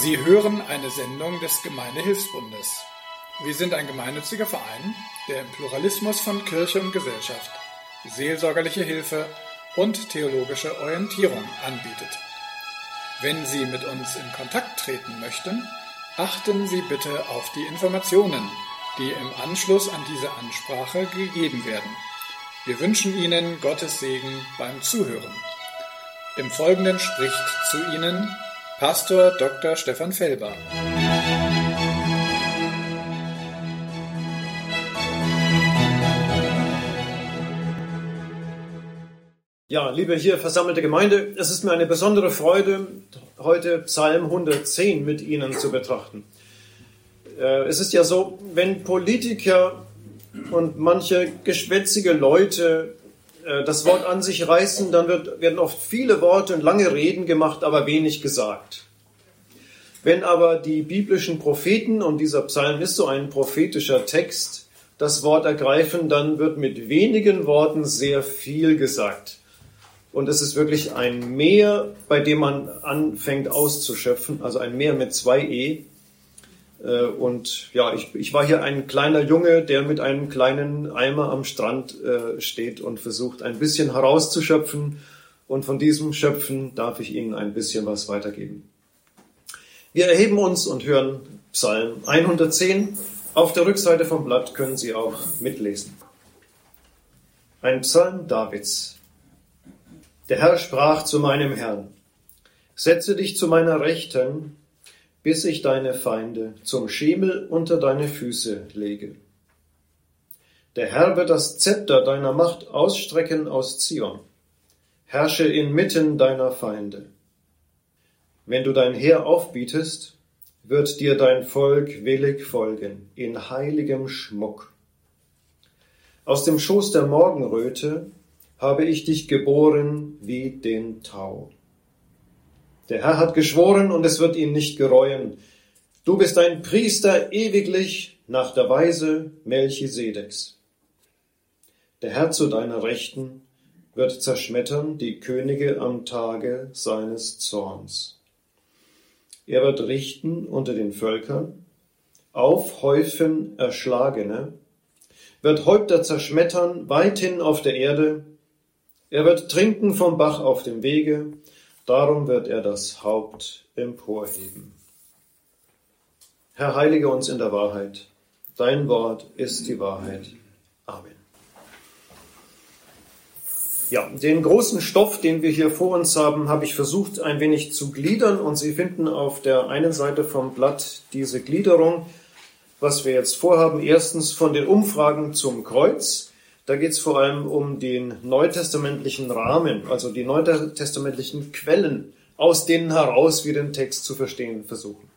Sie hören eine Sendung des Gemeindehilfsbundes. Wir sind ein gemeinnütziger Verein, der im Pluralismus von Kirche und Gesellschaft seelsorgerliche Hilfe und theologische Orientierung anbietet. Wenn Sie mit uns in Kontakt treten möchten, achten Sie bitte auf die Informationen, die im Anschluss an diese Ansprache gegeben werden. Wir wünschen Ihnen Gottes Segen beim Zuhören. Im Folgenden spricht zu Ihnen Pastor Dr. Stefan Felber. Ja, liebe hier versammelte Gemeinde, es ist mir eine besondere Freude, heute Psalm 110 mit Ihnen zu betrachten. Es ist ja so, wenn Politiker und manche geschwätzige Leute das Wort an sich reißen, dann werden oft viele Worte und lange Reden gemacht, aber wenig gesagt. Wenn aber die biblischen Propheten, und dieser Psalm ist so ein prophetischer Text, das Wort ergreifen, dann wird mit wenigen Worten sehr viel gesagt. Und es ist wirklich ein Meer, bei dem man anfängt auszuschöpfen, also ein Meer mit 2 E. Und ja, ich war hier ein kleiner Junge, der mit einem kleinen Eimer am Strand steht und versucht, ein bisschen herauszuschöpfen. Und von diesem Schöpfen darf ich Ihnen ein bisschen was weitergeben. Wir erheben uns und hören Psalm 110. Auf der Rückseite vom Blatt können Sie auch mitlesen. Ein Psalm Davids. Der Herr sprach zu meinem Herrn: Setze dich zu meiner Rechten, bis ich deine Feinde zum Schemel unter deine Füße lege. Der Herr wird das Zepter deiner Macht ausstrecken aus Zion. Herrsche inmitten deiner Feinde. Wenn du dein Heer aufbietest, wird dir dein Volk willig folgen, in heiligem Schmuck. Aus dem Schoß der Morgenröte habe ich dich geboren wie den Tau. Der Herr hat geschworen, und es wird ihn nicht gereuen. Du bist ein Priester ewiglich nach der Weise Melchisedeks. Der Herr zu deiner Rechten wird zerschmettern die Könige am Tage seines Zorns. Er wird richten unter den Völkern, aufhäufen Erschlagene, wird Häupter zerschmettern weithin auf der Erde. Er wird trinken vom Bach auf dem Wege, darum wird er das Haupt emporheben. Herr, heilige uns in der Wahrheit. Dein Wort ist die Wahrheit. Amen. Ja, den großen Stoff, den wir hier vor uns haben, habe ich versucht, ein wenig zu gliedern. Und Sie finden auf der einen Seite vom Blatt diese Gliederung, was wir jetzt vorhaben. Erstens von den Umfragen zum Kreuz. Da geht es vor allem um den neutestamentlichen Rahmen, also die neutestamentlichen Quellen, aus denen heraus wir den Text zu verstehen versuchen.